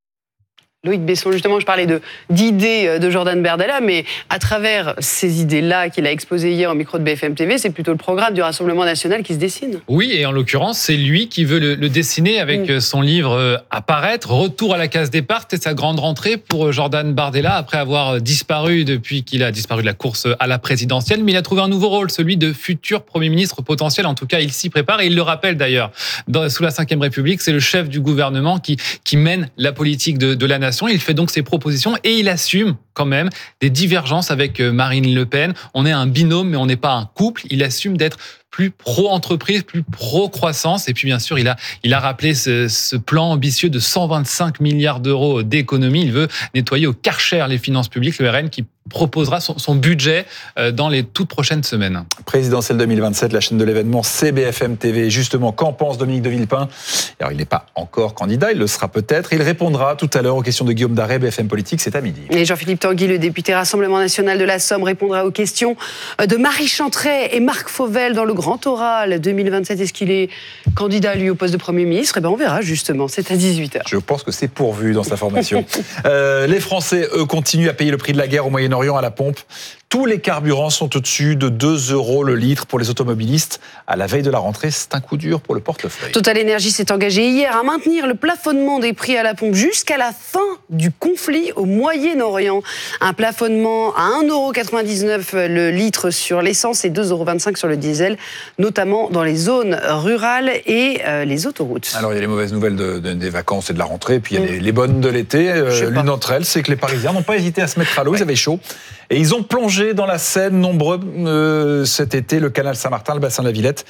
Loïc Besson, justement, je parlais d'idées de Jordan Bardella, mais à travers ces idées-là qu'il a exposées hier au micro de BFM TV, c'est plutôt le programme du Rassemblement national qui se dessine. Oui, et en l'occurrence, c'est lui qui veut le dessiner avec son livre Apparaître, Retour à la case départ. C'était sa grande rentrée pour Jordan Bardella, après avoir disparu depuis qu'il a disparu de la course à la présidentielle. Mais il a trouvé un nouveau rôle, celui de futur Premier ministre potentiel. En tout cas, il s'y prépare et il le rappelle d'ailleurs. Sous la Ve République, c'est le chef du gouvernement qui mène la politique de la nation. Il fait donc ses propositions et il assume quand même des divergences avec Marine Le Pen. On est un binôme, mais on n'est pas un couple. Il assume d'être plus pro-entreprise, plus pro-croissance. Et puis, bien sûr, il a rappelé ce plan ambitieux de 125 milliards d'euros d'économie. Il veut nettoyer au Karcher les finances publiques, le RN qui proposera son budget dans les toutes prochaines semaines. Présidentielle 2027, la chaîne de l'événement, c'est BFM TV. Justement, qu'en pense Dominique de Villepin ? Alors, il n'est pas encore candidat, il le sera peut-être. Il répondra tout à l'heure aux questions de Guillaume Darret, BFM Politique, c'est à midi. Et Jean-Philippe Tanguy, le député Rassemblement national de la Somme, répondra aux questions de Marie Chantret et Marc Fauvel dans le Grand Oral 2027. Est-ce qu'il est candidat, lui, au poste de Premier ministre ? Eh bien, on verra, justement. C'est à 18h. Je pense que c'est pourvu dans sa formation. Les Français, eux, continuent à payer le prix de la guerre au Moyen-Orient à la pompe. Tous les carburants sont au-dessus de 2 € le litre pour les automobilistes. À la veille de la rentrée, c'est un coup dur pour le portefeuille. Total Energy s'est engagé hier à maintenir le plafonnement des prix à la pompe jusqu'à la fin du conflit au Moyen-Orient. Un plafonnement à 1,99 € le litre sur l'essence et 2,25 € sur le diesel, notamment dans les zones rurales et les autoroutes. Alors, il y a les mauvaises nouvelles des vacances et de la rentrée, puis il y a les bonnes de l'été. L'une d'entre elles, c'est que les Parisiens n'ont pas hésité à se mettre à l'eau, ils avaient chaud. Et ils ont plongé dans la Seine, nombreux cet été, le canal Saint-Martin, le bassin de la Villette.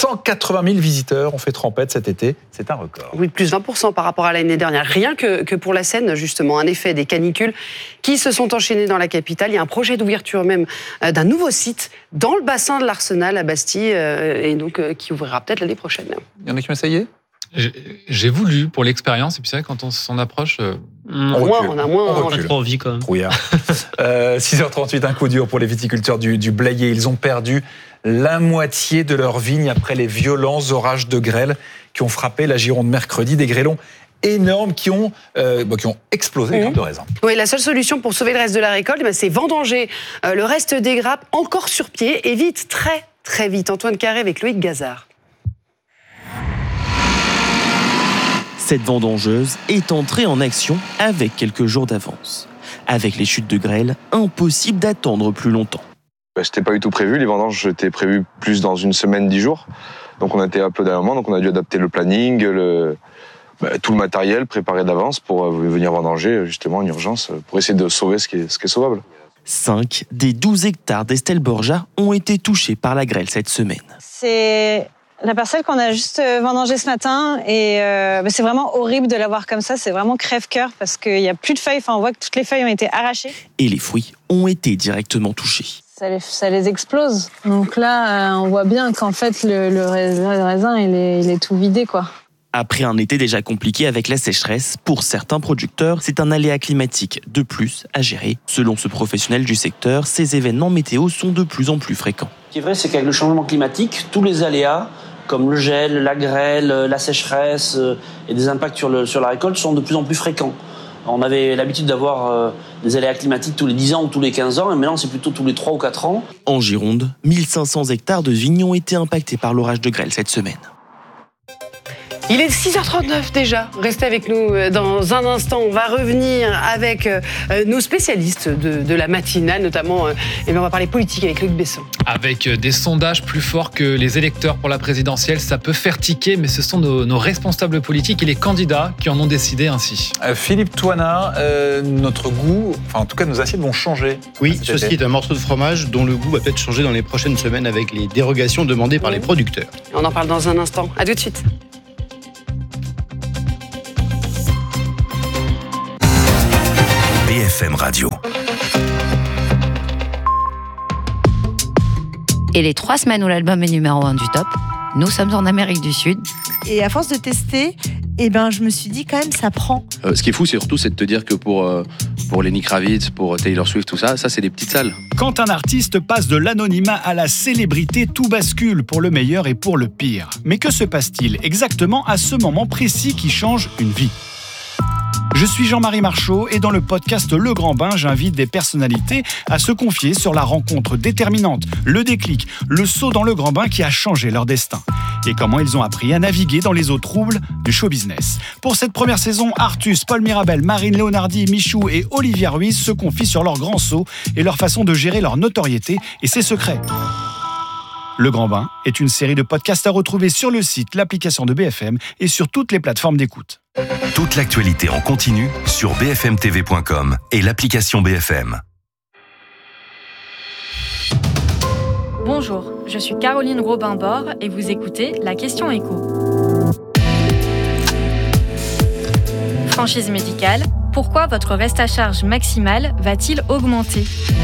180 000 visiteurs ont fait trempette cet été, c'est un record. Oui, de plus 20% par rapport à l'année dernière. Rien que pour la Seine, justement, un effet des canicules qui se sont enchaînées dans la capitale. Il y a un projet d'ouverture même d'un nouveau site dans le bassin de l'Arsenal à Bastille, et donc qui ouvrira peut-être l'année prochaine. Il y en a qui ont essayé ? J'ai voulu pour l'expérience, et puis c'est vrai, quand on s'en approche... on a moins envie quand même. Trouillard. 6h38, un coup dur pour les viticulteurs du Blayais. Ils ont perdu la moitié de leurs vignes après les violents orages de grêle qui ont frappé la Gironde mercredi. Des grêlons énormes qui ont explosé les grappes de raisin. Oui, la seule solution pour sauver le reste de la récolte, c'est vendanger le reste des grappes encore sur pied et vite, très très vite. Antoine Carré avec Loïc Gazard. Cette vendangeuse est entrée en action avec quelques jours d'avance. Avec les chutes de grêle, impossible d'attendre plus longtemps. C'était pas du tout prévu, les vendanges étaient prévues plus dans une semaine, 10 jours. Donc on a été un peu dernièrement, donc on a dû adapter le planning, tout le matériel préparé d'avance pour venir vendanger justement en urgence, pour essayer de sauver ce qui est sauvable. 5 des 12 hectares d'Estelle Borja ont été touchés par la grêle cette semaine. C'est la parcelle qu'on a juste vendangée ce matin et c'est vraiment horrible de la voir comme ça, c'est vraiment crève-cœur parce qu'il n'y a plus de feuilles, enfin on voit que toutes les feuilles ont été arrachées. Et les fruits ont été directement touchés. Ça les explose. Donc là, on voit bien qu'en fait le raisin il est tout vidé quoi. Après un été déjà compliqué avec la sécheresse, pour certains producteurs, c'est un aléa climatique de plus à gérer. Selon ce professionnel du secteur, ces événements météo sont de plus en plus fréquents. Ce qui est vrai, c'est qu'avec le changement climatique, tous les aléas, comme le gel, la grêle, la sécheresse et des impacts sur la récolte sont de plus en plus fréquents. On avait l'habitude d'avoir des aléas climatiques tous les 10 ans ou tous les 15 ans, et maintenant c'est plutôt tous les 3 ou 4 ans. En Gironde, 1500 hectares de vignes ont été impactés par l'orage de grêle cette semaine. Il est 6h39 déjà. Restez avec nous dans un instant. On va revenir avec nos spécialistes de la matinale, notamment, on va parler politique avec Luc Besson. Avec des sondages plus forts que les électeurs pour la présidentielle, ça peut faire tiquer, mais ce sont nos responsables politiques et les candidats qui en ont décidé ainsi. Philippe Toinat, notre goût, enfin en tout cas nos assiettes vont changer. Oui, ceci est un morceau de fromage dont le goût va peut-être changer dans les prochaines semaines avec les dérogations demandées par les producteurs. On en parle dans un instant. À tout de suite. BFM Radio. Et les 3 semaines où l'album est numéro 1 du top, nous sommes en Amérique du Sud. Et à force de tester, je me suis dit quand même ça prend. Ce qui est fou, c'est surtout de te dire que pour Lenny Kravitz, pour Taylor Swift, tout ça c'est des petites salles. Quand un artiste passe de l'anonymat à la célébrité, tout bascule pour le meilleur et pour le pire. Mais que se passe-t-il exactement à ce moment précis qui change une vie ? Je suis Jean-Marie Marchaud et dans le podcast Le Grand Bain, j'invite des personnalités à se confier sur la rencontre déterminante, le déclic, le saut dans le grand bain qui a changé leur destin. Et comment ils ont appris à naviguer dans les eaux troubles du show business. Pour cette première saison, Artus, Paul Mirabel, Marine Leonardi, Michou et Olivia Ruiz se confient sur leur grand saut et leur façon de gérer leur notoriété et ses secrets. Le Grand Bain est une série de podcasts à retrouver sur le site, l'application de BFM et sur toutes les plateformes d'écoute. Toute l'actualité en continu sur bfmtv.com et l'application BFM. Bonjour, je suis Caroline Robin-Bord et vous écoutez La Question Écho. Franchise médicale, pourquoi votre reste à charge maximal va-t-il augmenter ?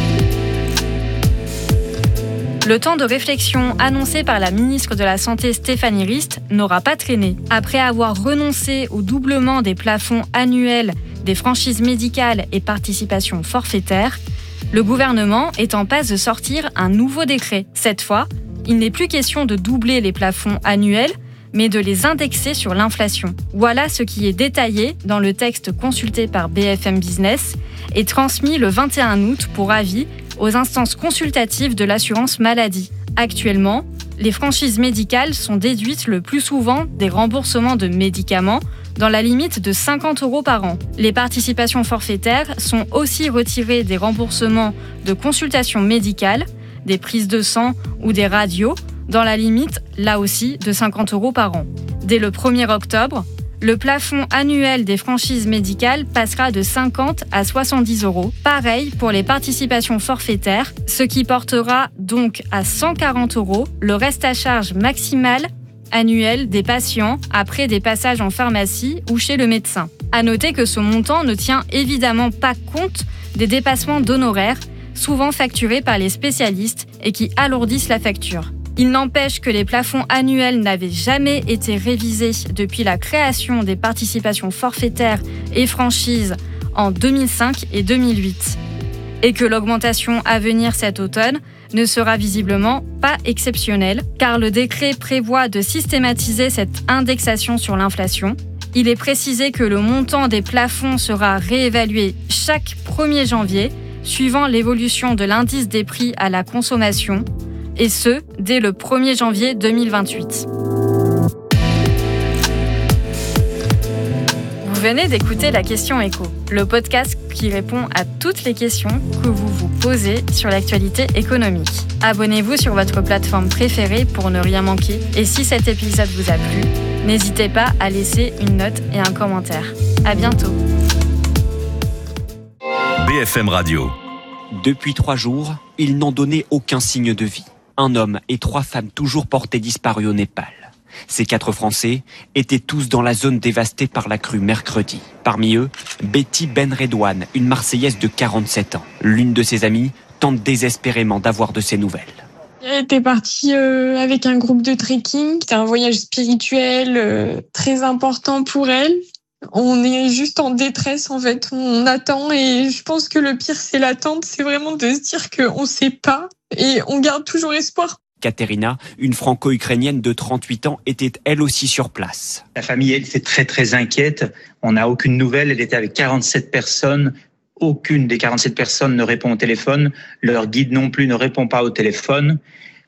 Le temps de réflexion annoncé par la ministre de la Santé Stéphanie Rist n'aura pas traîné. Après avoir renoncé au doublement des plafonds annuels des franchises médicales et participations forfaitaires, le gouvernement est en passe de sortir un nouveau décret. Cette fois, il n'est plus question de doubler les plafonds annuels, mais de les indexer sur l'inflation. Voilà ce qui est détaillé dans le texte consulté par BFM Business et transmis le 21 août pour avis aux instances consultatives de l'assurance maladie. Actuellement, les franchises médicales sont déduites le plus souvent des remboursements de médicaments dans la limite de 50 € par an. Les participations forfaitaires sont aussi retirées des remboursements de consultations médicales, des prises de sang ou des radios dans la limite, là aussi, de 50 € par an. Dès le 1er octobre, le plafond annuel des franchises médicales passera de 50 à 70 €. Pareil pour les participations forfaitaires, ce qui portera donc à 140 € le reste à charge maximal annuel des patients après des passages en pharmacie ou chez le médecin. À noter que ce montant ne tient évidemment pas compte des dépassements d'honoraires, souvent facturés par les spécialistes et qui alourdissent la facture. Il n'empêche que les plafonds annuels n'avaient jamais été révisés depuis la création des participations forfaitaires et franchises en 2005 et 2008. Et que l'augmentation à venir cet automne ne sera visiblement pas exceptionnelle, car le décret prévoit de systématiser cette indexation sur l'inflation. Il est précisé que le montant des plafonds sera réévalué chaque 1er janvier, suivant l'évolution de l'indice des prix à la consommation, et ce, dès le 1er janvier 2028. Vous venez d'écouter La Question Écho, le podcast qui répond à toutes les questions que vous vous posez sur l'actualité économique. Abonnez-vous sur votre plateforme préférée pour ne rien manquer. Et si cet épisode vous a plu, n'hésitez pas à laisser une note et un commentaire. À bientôt. BFM Radio. Depuis 3 jours, ils n'ont donné aucun signe de vie. Un homme et 3 femmes toujours portés disparus au Népal. Ces 4 Français étaient tous dans la zone dévastée par la crue mercredi. Parmi eux, Betty Benredouane, une Marseillaise de 47 ans. L'une de ses amies tente désespérément d'avoir de ses nouvelles. Elle était partie avec un groupe de trekking. C'était un voyage spirituel très important pour elle. On est juste en détresse en fait. On attend et je pense que le pire c'est l'attente. C'est vraiment de se dire qu'on ne sait pas et on garde toujours espoir. Katerina, une franco-ukrainienne de 38 ans, était elle aussi sur place. La famille était très très inquiète. On n'a aucune nouvelle. Elle était avec 47 personnes. Aucune des 47 personnes ne répond au téléphone. Leur guide non plus ne répond pas au téléphone.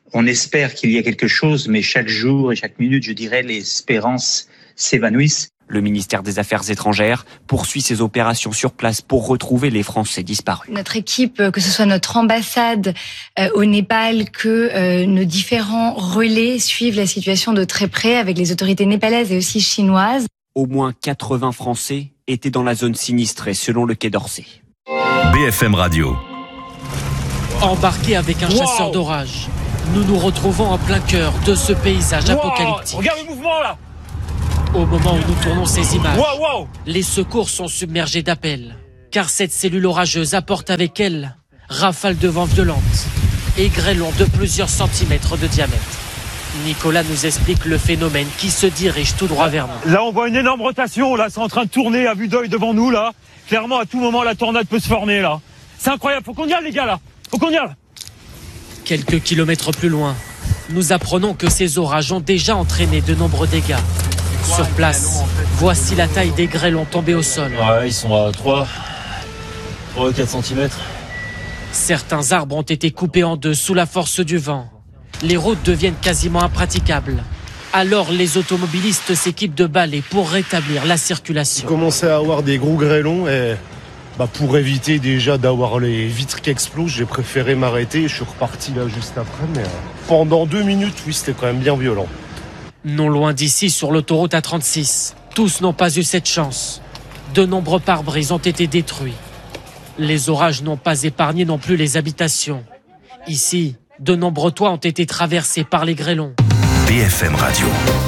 On espère qu'il y a quelque chose, mais chaque jour et chaque minute, je dirais, les espérances s'évanouissent. Le ministère des Affaires étrangères poursuit ses opérations sur place pour retrouver les Français disparus. Notre équipe, que ce soit notre ambassade au Népal, que nos différents relais suivent la situation de très près avec les autorités népalaises et aussi chinoises. Au moins 80 Français étaient dans la zone sinistrée, selon le Quai d'Orsay. BFM Radio. Embarqués avec un chasseur d'orage, nous nous retrouvons en plein cœur de ce paysage apocalyptique. Regarde le mouvement là. Au moment où nous tournons ces images, les secours sont submergés d'appels, car cette cellule orageuse apporte avec elle rafales de vent violentes et grêlons de plusieurs centimètres de diamètre. Nicolas nous explique le phénomène qui se dirige tout droit vers nous. Là, on voit une énorme rotation, là, c'est en train de tourner à vue d'œil devant nous, là. Clairement, à tout moment, la tornade peut se former, là. C'est incroyable, faut qu'on y aille, les gars, là. Faut qu'on y aille. Quelques kilomètres plus loin, nous apprenons que ces orages ont déjà entraîné de nombreux dégâts. Sur place, voici la taille des grêlons tombés au sol. Ouais, ils sont à 3 ou 4 cm. Certains arbres ont été coupés en deux sous la force du vent. Les routes deviennent quasiment impraticables. Alors les automobilistes s'équipent de balais pour rétablir la circulation. On commençait à avoir des gros grêlons et pour éviter déjà d'avoir les vitres qui explosent, j'ai préféré m'arrêter. Je suis reparti là juste après, mais pendant 2 minutes, oui, c'était quand même bien violent. Non loin d'ici, sur l'autoroute A36, tous n'ont pas eu cette chance. De nombreux pare-brises ont été détruits. Les orages n'ont pas épargné non plus les habitations. Ici, de nombreux toits ont été traversés par les grêlons. BFM Radio.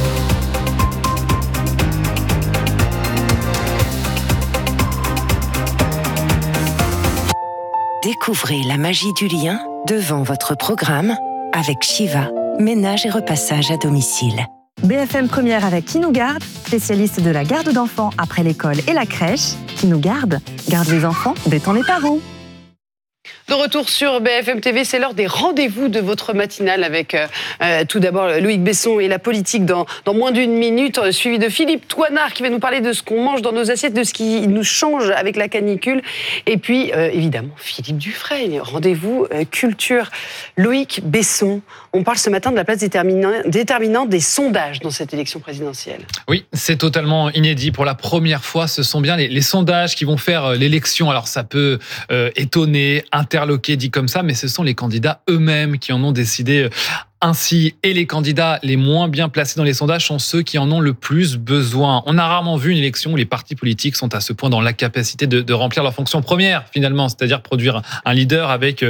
Découvrez la magie du lien devant votre programme avec Shiva, ménage et repassage à domicile. BFM Première avec Qui nous garde, spécialiste de la garde d'enfants après l'école et la crèche. Qui nous garde les enfants, détend les parents. De retour sur BFM TV, c'est l'heure des rendez-vous de votre matinale avec tout d'abord Loïc Besson et la politique dans moins d'une minute, suivi de Philippe Toinard qui va nous parler de ce qu'on mange dans nos assiettes, de ce qui nous change avec la canicule. Et puis, évidemment, Philippe Dufresne, rendez-vous culture. Loïc Besson, on parle ce matin de la place déterminante des sondages dans cette élection présidentielle. Oui, c'est totalement inédit. Pour la première fois, ce sont bien les sondages qui vont faire l'élection. Alors, ça peut étonner, interloqué dit comme ça, mais ce sont les candidats eux-mêmes qui en ont décidé ainsi. Et les candidats les moins bien placés dans les sondages sont ceux qui en ont le plus besoin. On a rarement vu une élection où les partis politiques sont à ce point dans l'incapacité de remplir leur fonction première, finalement, c'est-à-dire produire un leader avec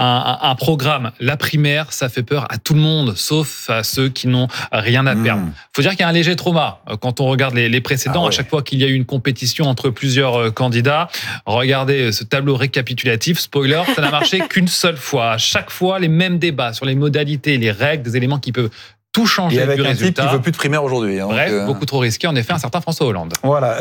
un programme. La primaire, ça fait peur à tout le monde, sauf à ceux qui n'ont rien à perdre. Faut dire qu'il y a un léger trauma quand on regarde les précédents. À chaque fois qu'il y a eu une compétition entre plusieurs candidats, regardez ce tableau récapitulatif, spoiler, ça n'a marché qu'une seule fois. À chaque fois, les mêmes débats sur les modalités, les règles, des éléments qui peuvent tout changer et avec du un résultat. Type qui veut plus de primaire aujourd'hui. Bref, beaucoup trop risqué, en effet, un certain François Hollande. Voilà.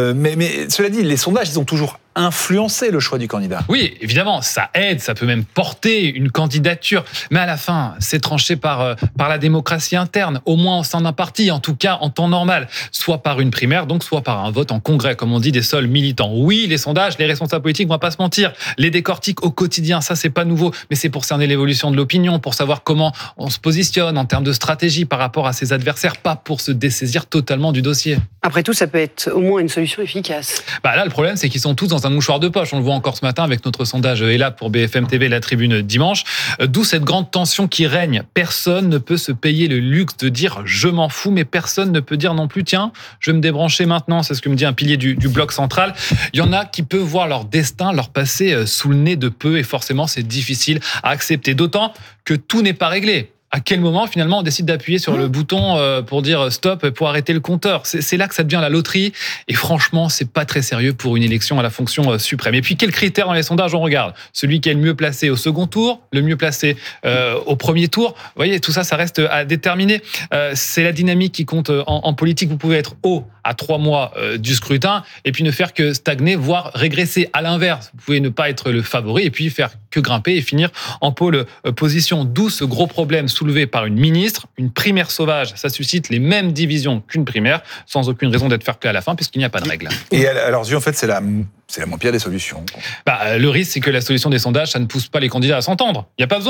Mais cela dit, les sondages, ils ont toujours influencé le choix du candidat. Oui, évidemment, ça aide, ça peut même porter une candidature. Mais à la fin, c'est tranché par la démocratie interne, au moins au sein d'un parti, en tout cas en temps normal. Soit par une primaire, donc soit par un vote en congrès, comme on dit, des seuls militants. Oui, les sondages, les responsables politiques, on va pas se mentir, les décortiquent au quotidien, ça c'est pas nouveau, mais c'est pour cerner l'évolution de l'opinion, pour savoir comment on se positionne en termes de stratégie par rapport à ses adversaires, pas pour se dessaisir totalement du dossier. Après tout, ça peut être au moins une solution efficace. Là, le problème, c'est qu'ils sont tous dans un mouchoir de poche. On le voit encore ce matin avec notre sondage ELA pour BFM TV, la tribune dimanche. D'où cette grande tension qui règne. Personne ne peut se payer le luxe de dire « je m'en fous », mais personne ne peut dire non plus « tiens, je vais me débrancher maintenant ». C'est ce que me dit un pilier du bloc central. Il y en a qui peuvent voir leur destin leur passer sous le nez de peu et forcément, c'est difficile à accepter. D'autant que tout n'est pas réglé. À quel moment, finalement, on décide d'appuyer sur le bouton pour dire stop, pour arrêter le compteur? C'est là que ça devient la loterie. Et franchement, c'est pas très sérieux pour une élection à la fonction suprême. Et puis, quels critères dans les sondages on regarde? Celui qui est le mieux placé au second tour, le mieux placé au premier tour. Vous voyez, tout ça, ça reste à déterminer. C'est la dynamique qui compte en politique. Vous pouvez être haut à 3 mois du scrutin et puis ne faire que stagner, voire régresser. À l'inverse, vous pouvez ne pas être le favori et puis faire que grimper et finir en pôle position. D'où ce gros problème soulevé par une ministre. Une primaire sauvage, ça suscite les mêmes divisions qu'une primaire, sans aucune raison d'être fair-play à la fin, puisqu'il n'y a pas de règle. Et à leurs yeux, en fait, c'est la moins pire des solutions. Le risque, c'est que la solution des sondages, ça ne pousse pas les candidats à s'entendre. Il n'y a pas besoin.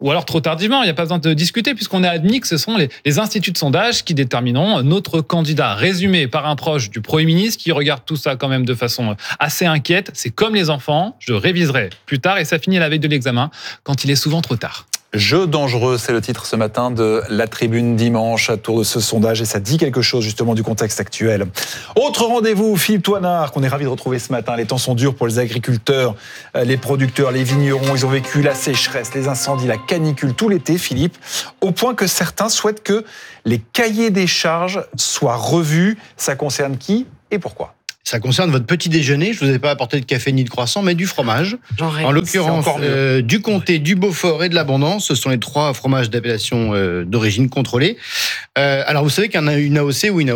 ou alors trop tardivement. Il n'y a pas besoin de discuter puisqu'on a admis que ce sont les instituts de sondage qui détermineront notre candidat. Résumé par un proche du Premier ministre qui regarde tout ça quand même de façon assez inquiète. C'est comme les enfants, je réviserai plus tard et ça finit à la veille de l'examen quand il est souvent trop tard. Jeu dangereux, c'est le titre ce matin de La Tribune dimanche, à tour de ce sondage, et ça dit quelque chose justement du contexte actuel. Autre rendez-vous, Philippe Toinard, qu'on est ravi de retrouver ce matin. Les temps sont durs pour les agriculteurs, les producteurs, les vignerons. Ils ont vécu la sécheresse, les incendies, la canicule tout l'été, Philippe, au point que certains souhaitent que les cahiers des charges soient revus. Ça concerne qui et pourquoi ? Ça concerne votre petit déjeuner. Je ne vous ai pas apporté de café ni de croissant, mais du fromage. En l'occurrence, du Comté, du Beaufort et de l'Abondance. Ce sont les 3 fromages d'appellation d'origine contrôlée. Alors, vous savez qu'une AOC ou une